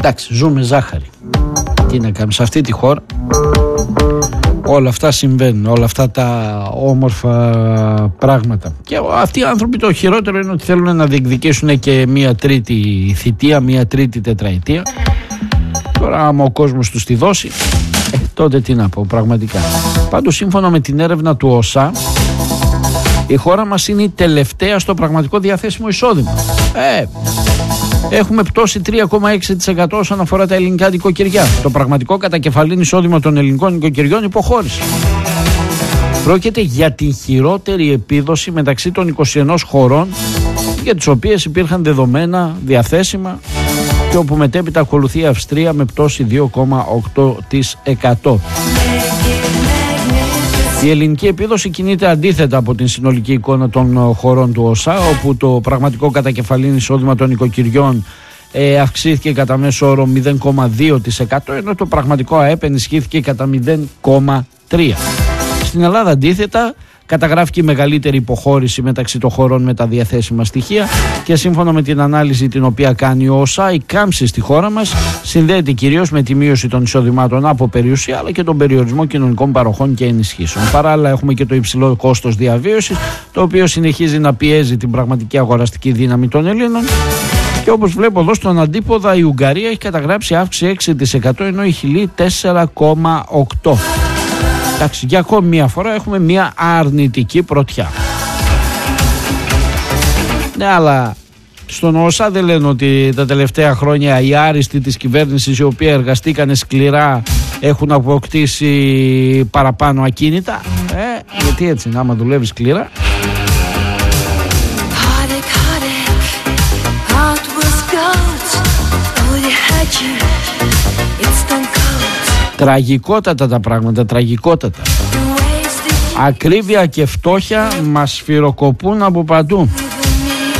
Εντάξει, ζούμε ζάχαρη. Τι να κάνουμε, σε αυτή τη χώρα όλα αυτά συμβαίνουν, όλα αυτά τα όμορφα πράγματα. Και αυτοί οι άνθρωποι το χειρότερο είναι ότι θέλουν να διεκδικήσουν και μία τρίτη θητεία, μία τρίτη τετραετία. Τώρα άμα ο κόσμος τους τη δώσει, τότε τι να πω πραγματικά. Πάντως σύμφωνα με την έρευνα του ΟΣΑ, η χώρα μας είναι η τελευταία στο πραγματικό διαθέσιμο εισόδημα. Έχουμε πτώση 3,6% όσον αφορά τα ελληνικά νοικοκυριά. Το πραγματικό κατακεφαλήν εισόδημα των ελληνικών νοικοκυριών υποχώρησε. Πρόκειται για την χειρότερη επίδοση μεταξύ των 21 χωρών για τις οποίες υπήρχαν δεδομένα διαθέσιμα και όπου μετέπειτα ακολουθεί η Αυστρία με πτώση 2,8%. Η ελληνική επίδοση κινείται αντίθετα από την συνολική εικόνα των χωρών του ΟΣΑ, όπου το πραγματικό κατακεφαλήν εισόδημα των νοικοκυριών αυξήθηκε κατά μέσο όρο 0,2%, ενώ το πραγματικό ΑΕΠ ενισχύθηκε κατά 0,3%. Στην Ελλάδα αντίθετα καταγράφηκε η μεγαλύτερη υποχώρηση μεταξύ των χωρών με τα διαθέσιμα στοιχεία και σύμφωνα με την ανάλυση την οποία κάνει ο ΟΣΑ, η κάμψη στη χώρα μας συνδέεται κυρίως με τη μείωση των εισοδημάτων από περιουσία αλλά και τον περιορισμό κοινωνικών παροχών και ενισχύσεων. Παράλληλα έχουμε και το υψηλό κόστος διαβίωσης, το οποίο συνεχίζει να πιέζει την πραγματική αγοραστική δύναμη των Ελλήνων. Και όπως βλέπω εδώ στον αντίποδα, η Ουγγαρία έχει καταγράψει αύξηση 6% ενώ η Χιλή 4,8%. Εντάξει, για ακόμη μία φορά έχουμε μία αρνητική πρωτιά. Ναι, αλλά στον ΟΣΑ δεν λένε ότι τα τελευταία χρόνια οι άριστοι της κυβέρνησης, οι οποίοι εργαστήκανε σκληρά, έχουν αποκτήσει παραπάνω ακίνητα. Γιατί έτσι, άμα δουλεύει σκληρά. Τραγικότατα τα πράγματα, τραγικότατα. Ακρίβεια και φτώχεια μας σφυροκοπούν από παντού.